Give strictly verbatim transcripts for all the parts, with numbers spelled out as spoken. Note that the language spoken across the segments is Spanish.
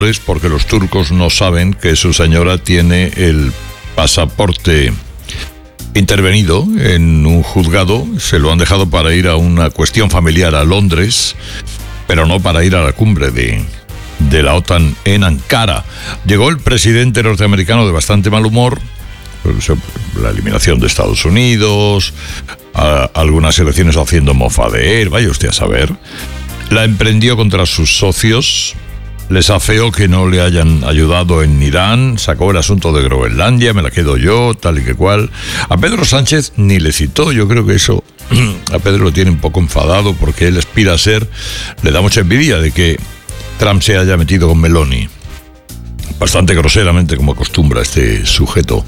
porque los turcos no saben que su señora tiene el pasaporte intervenido en un juzgado. Se lo han dejado para ir a una cuestión familiar a Londres, pero no para ir a la cumbre de, de la OTAN en Ankara. Llegó el presidente norteamericano de bastante mal humor, la eliminación de Estados Unidos, a, algunas elecciones haciendo mofa de él, vaya usted a saber. La emprendió contra sus socios. Les afeó que no le hayan ayudado en Irán, sacó el asunto de Groenlandia, me la quedo yo, tal y que cual. A Pedro Sánchez ni le citó. Yo creo que eso a Pedro lo tiene un poco enfadado, porque él aspira a ser, le da mucha envidia de que Trump se haya metido con Meloni. Bastante groseramente, como acostumbra este sujeto.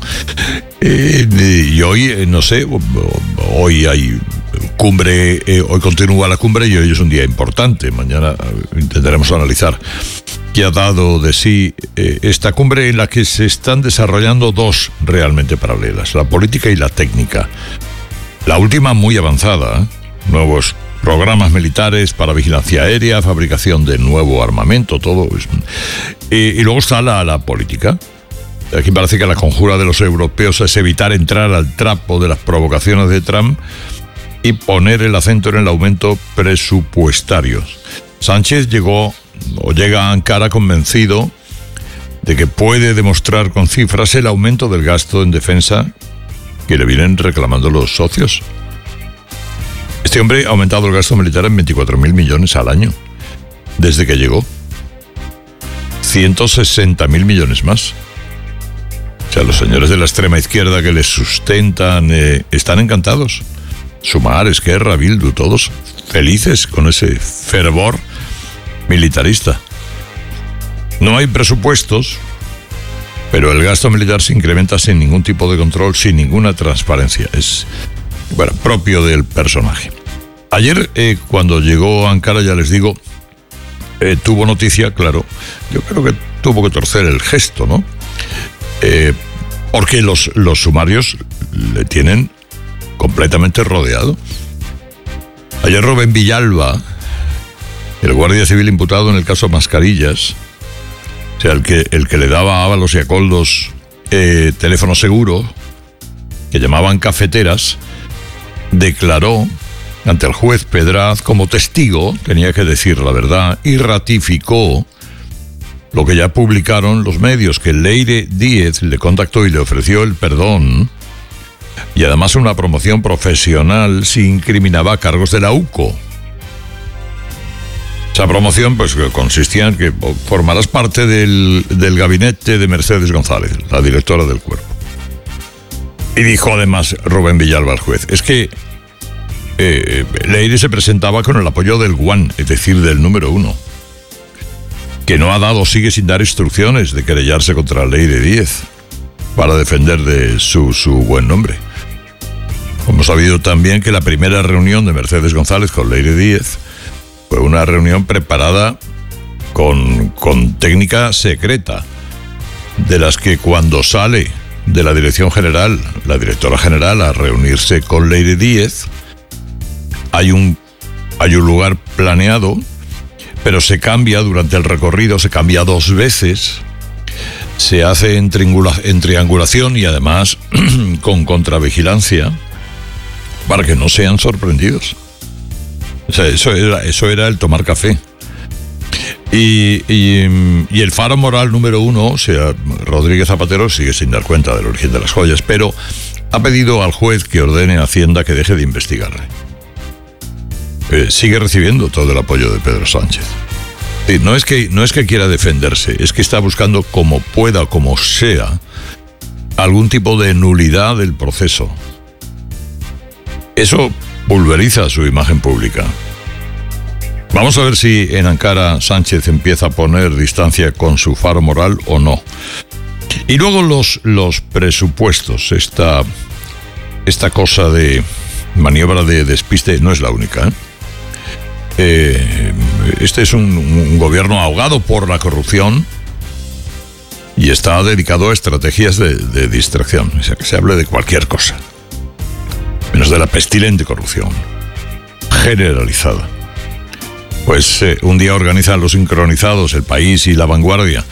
Eh, y hoy, eh, no sé, hoy hay cumbre, eh, hoy continúa la cumbre y hoy es un día importante. Mañana intentaremos analizar qué ha dado de sí eh, esta cumbre, en la que se están desarrollando dos realmente paralelas, la política y la técnica. La última muy avanzada, ¿eh? Nuevos programas militares para vigilancia aérea, fabricación de nuevo armamento, todo. Y, y luego está la, la política. Aquí parece que la conjura de los europeos es evitar entrar al trapo de las provocaciones de Trump y poner el acento en el aumento presupuestario. Sánchez llegó o llega a Ankara convencido de que puede demostrar con cifras el aumento del gasto en defensa que le vienen reclamando los socios. Este hombre ha aumentado el gasto militar en veinticuatro mil millones al año desde que llegó. ciento sesenta mil millones más. O sea, los señores de la extrema izquierda que les sustentan eh, están encantados. Sumar, Esquerra, Bildu, todos felices con ese fervor militarista. No hay presupuestos, pero el gasto militar se incrementa sin ningún tipo de control, sin ninguna transparencia. Es, bueno, propio del personaje. Ayer, eh, cuando llegó a Ankara, ya les digo, eh, tuvo noticia, claro, yo creo que tuvo que torcer el gesto, ¿no? Eh, porque los, los sumarios le tienen completamente rodeado. Ayer Rubén Villalba, el guardia civil imputado en el caso Mascarillas, o sea, el que, el que le daba a Ábalos y a Koldos eh, teléfono seguro, que llamaban cafeteras, declaró ante el juez Pedraz como testigo, tenía que decir la verdad, y ratificó lo que ya publicaron los medios, que Leire Díez le contactó y le ofreció el perdón, y además una promoción profesional si incriminaba cargos de la U C O. Esa promoción pues consistía en que formarás parte del, del gabinete de Mercedes González, la directora del cuerpo. Y dijo además Rubén Villalba al juez, es que eh, Leire se presentaba con el apoyo del Guan, es decir, del número uno, que no ha dado, sigue sin dar instrucciones de querellarse contra Leire Díez para defender de su, su buen nombre. Hemos sabido también que la primera reunión de Mercedes González con Leire Díez fue una reunión preparada con, con técnica secreta, de las que cuando sale de la dirección general, la directora general, a reunirse con Leire Díez, hay un, hay un lugar planeado, pero se cambia durante el recorrido, se cambia dos veces, se hace en, triangula, en triangulación y además con contravigilancia para que no sean sorprendidos. O sea, eso era, eso era el tomar café. Y, y, y el faro moral número uno, o sea, Rodríguez Zapatero, sigue sin dar cuenta del origen de las joyas, pero ha pedido al juez que ordene a Hacienda que deje de investigarle. Eh, sigue recibiendo todo el apoyo de Pedro Sánchez. Sí, no es que, no es que quiera defenderse, es que está buscando como pueda, como sea, algún tipo de nulidad del proceso. Eso pulveriza su imagen pública. Vamos a ver si en Ankara Sánchez empieza a poner distancia con su faro moral o no. Y luego los, los presupuestos, esta, esta cosa de maniobra de despiste no es la única, ¿eh? Eh, este es un, un gobierno ahogado por la corrupción y está dedicado a estrategias de, de distracción. O sea, que se hable de cualquier cosa, menos de la pestilente corrupción generalizada. Pues eh, un día organizan los sincronizados, El País y La Vanguardia,